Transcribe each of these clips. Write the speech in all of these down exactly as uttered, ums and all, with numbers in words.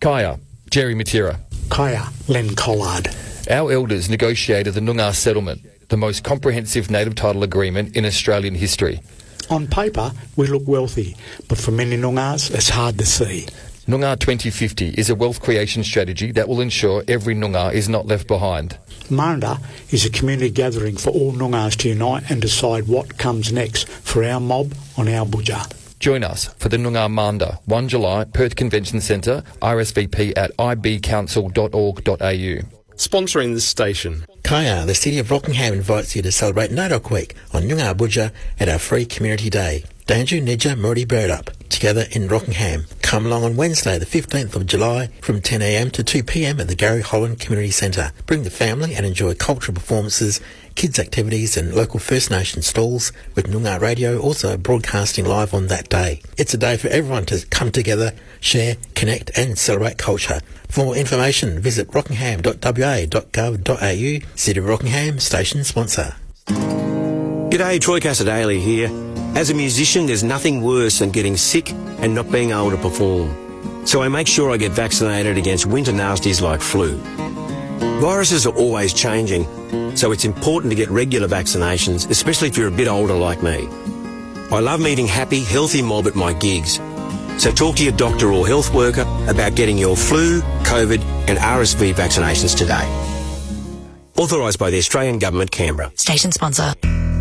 Kaya, Jerry Matera. Kaya, Len Collard. Our elders negotiated the Noongar Settlement, the most comprehensive native title agreement in Australian history. On paper, we look wealthy, but for many Noongars, it's hard to see. Noongar twenty fifty is a wealth creation strategy that will ensure every Noongar is not left behind. Marnda is a community gathering for all Noongars to unite and decide what comes next for our mob on our budja. Join us for the Noongar Manda, the first of July, Perth Convention Centre, R S V P at i b council dot org dot a u. Sponsoring this station. Kaya, the City of Rockingham invites you to celebrate Nodok Week on Noongar Budja at our free community day. Danju Nidja Murray Birdup, together in Rockingham. Come along on Wednesday the fifteenth of July from ten a m to two p m at the Gary Holland Community Centre. Bring the family and enjoy cultural performances, kids activities and local First Nation stalls, with Noongar Radio also broadcasting live on that day. It's a day for everyone to come together, share, connect and celebrate culture. For more information, visit rockingham dot w a dot gov dot a u. City of Rockingham station sponsor. G'day, Troy Casadale here. As a musician, there's nothing worse than getting sick and not being able to perform. So I make sure I get vaccinated against winter nasties like flu. Viruses are always changing, so it's important to get regular vaccinations, especially if you're a bit older like me. I love meeting happy, healthy mob at my gigs. So talk to your doctor or health worker about getting your flu, COVID and R S V vaccinations today. Authorised by the Australian Government, Canberra. Station sponsor.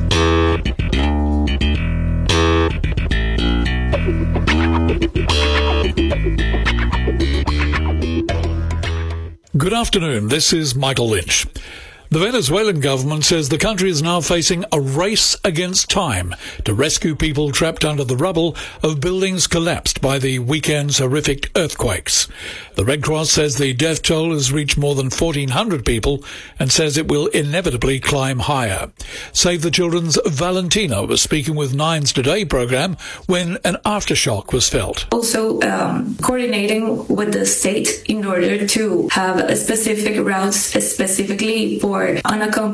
Good afternoon, this is Michael Lynch. The Venezuelan government says the country is now facing a race against time to rescue people trapped under the rubble of buildings collapsed by the weekend's horrific earthquakes. The Red Cross says the death toll has reached more than fourteen hundred people and says it will inevitably climb higher. Save the Children's Valentina was speaking with Nine's Today program when an aftershock was felt. Also um, coordinating with the state in order to have a specific routes specifically for unaccompanied